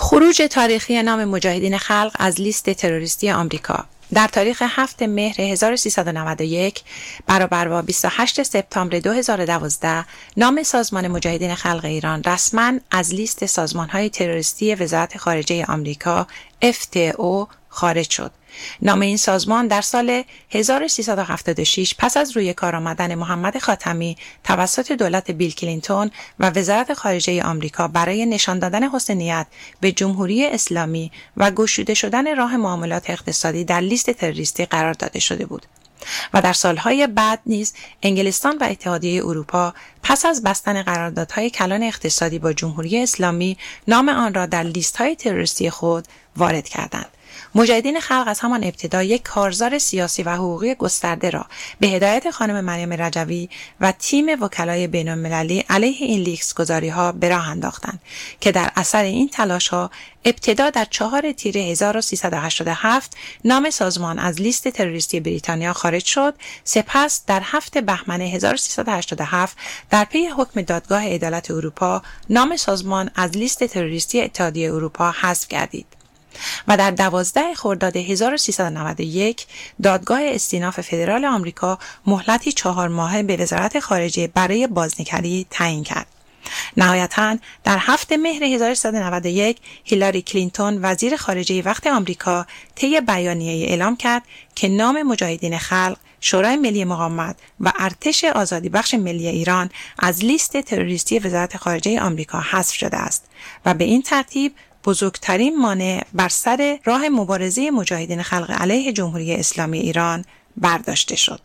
خروج تاریخی نام مجاهدین خلق از لیست تروریستی آمریکا در تاریخ 7 مهر 1391 برابر با 28 سپتامبر 2012 نام سازمان مجاهدین خلق ایران رسما از لیست سازمان‌های تروریستی وزارت خارجه آمریکا FTO خارج شد. نام این سازمان در سال 1376 پس از روی کار آمدن محمد خاتمی توسط دولت بیل کلینتون و وزارت خارجه آمریکا برای نشان دادن حسن نیت به جمهوری اسلامی و گشوده شدن راه معاملات اقتصادی در لیست تروریستی قرار داده شده بود. و در سالهای بعد نیز انگلستان و اتحادیه اروپا پس از بستن قراردادهای کلان اقتصادی با جمهوری اسلامی نام آن را در لیست‌های تروریستی خود وارد کردند. مجاهدین خلق از همان ابتدا یک کارزار سیاسی و حقوقی گسترده را به هدایت خانم مریم رجوی و تیم وکلای بین‌المللی علیه این لیست‌گذاری‌ها به راه انداختند که در اثر این تلاش‌ها ابتدا در 4 تیر 1387 نام سازمان از لیست تروریستی بریتانیا خارج شد، سپس در 7 بهمن 1387 در پی حکم دادگاه عدالت اروپا نام سازمان از لیست تروریستی اتحادیه اروپا حذف گردید. و در 12 خرداد 1391 دادگاه استیناف فدرال آمریکا مهلتی 4 ماهه به وزارت خارجه برای بازنگری تعیین کرد. نهایتاً در 7 مهر 1391 هیلاری کلینتون وزیر خارجه وقت آمریکا طی بیانیه‌ای اعلام کرد که نام مجاهدین خلق، شورای ملی مقاومت و ارتش آزادی بخش ملی ایران از لیست تروریستی وزارت خارجه آمریکا حذف شده است و به این ترتیب بزرگترین مانع بر سر راه مبارزه مجاهدین خلق علیه جمهوری اسلامی ایران برداشته شد.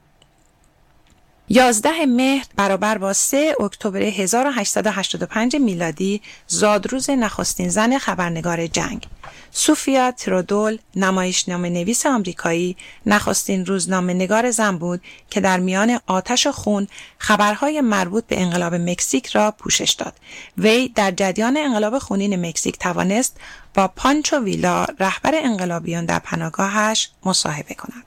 11 مهر برابر با 3 اکتبر 1885 میلادی زادروز نخستین زن خبرنگار جنگ سوفیا ترودول، نمایشنامه نویس آمریکایی، نخستین روزنامه نگار زن بود که در میان آتش و خون خبرهای مربوط به انقلاب مکزیک را پوشش داد. وی در جریان انقلاب خونین مکزیک توانست با پانچو ویلا، رهبر انقلابیون در پناهگاهش مصاحبه کند.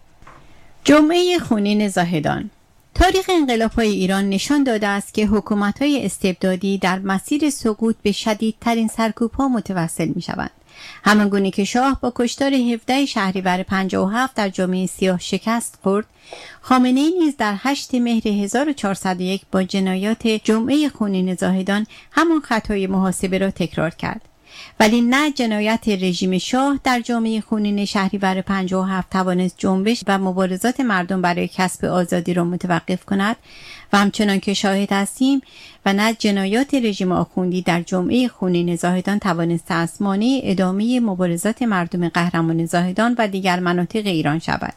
جمعه خونین زاهدان. تاریخ انقلاب‌های ایران نشان داده است که حکومت‌های استبدادی در مسیر سقوط به شدیدترین سرکوب‌ها متوسل می‌شوند. همانگونه که شاه با کشتار 17 شهریور 57 در جامعه سیاه شکست خورد، خامنه‌ای نیز در 8 مهر 1401 با جنایات جمعه خونین زاهدان همان خطای محاسبه را تکرار کرد. ولی نه جنایت رژیم شاه در جامعه خونین شهریور 57 توانست جنبش و مبارزات مردم برای کسب آزادی را متوقف کند و همچنان که شاهد هستیم و نه جنایات رژیم آخوندی در جمعه خونین زاهدان توانست از مانع ادامه مبارزات مردم قهرمان زاهدان و دیگر مناطق ایران شود.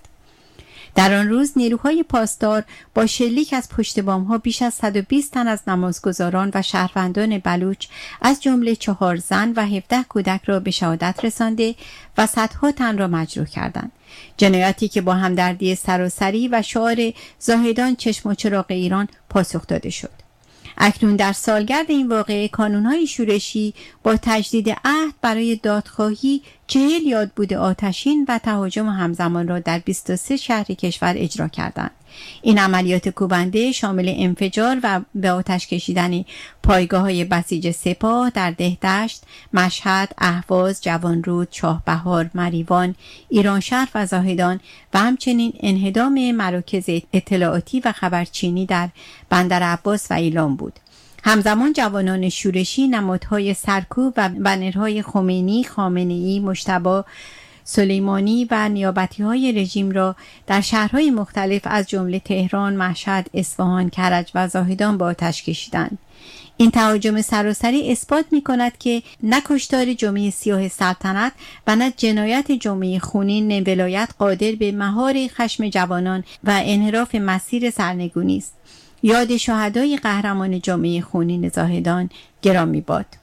در آن روز نیروهای پاسدار با شلیک از پشت بام‌ها بیش از 120 تن از نمازگزاران و شهروندان بلوچ از جمله 4 زن و 17 کودک را به شهادت رسانده و صدها تن را مجروح کردند. جنایاتی که با همدردی سراسری و شعار زاهدان چشم و چراغ ایران پاسخ داده شد. اکنون در سالگرد این واقعه کانون‌های شورشی با تجدید عهد برای دادخواهی 40 یادبود آتشین و تهاجم همزمان را در 23 شهر کشور اجرا کردند. این عملیات کوبنده شامل انفجار و به آتش کشیدن پایگاه‌های بسیج سپاه در دهدشت، مشهد، اهواز، جوانرود، شاهبهار، مریوان، ایرانشهر و زاهدان و همچنین انهدام مراکز اطلاعاتی و خبرچینی در بندر عباس و ایلام بود. همزمان جوانان شورشی نمادهای سرکوب و بنرهای خمینی، خامنه‌ای، مجتبی، سلیمانی و نیابتی‌های رژیم را در شهرهای مختلف از جمله تهران، مشهد، اصفهان، کرج و زاهدان با آتش کشیدند. این تهاجم سراسری اثبات می‌کند که نه کشتار جمعه سیاه سلطنت و نه جنایت جمعه خونین ولایت قادر به مهار خشم جوانان و انحراف مسیر سرنگونی است. یاد شهدای قهرمان جمعه خونین زاهدان گرامی باد.